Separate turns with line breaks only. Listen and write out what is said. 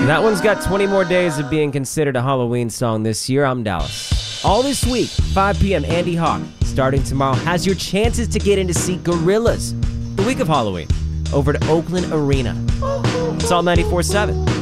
That one's got 20 more days of being considered a Halloween song this year. I'm Dallas. All this week, 5 p.m. Andy Hawk, starting tomorrow, has your chances to get in to see Gorillaz the week of Halloween over to Oakland Arena. It's all 94.7.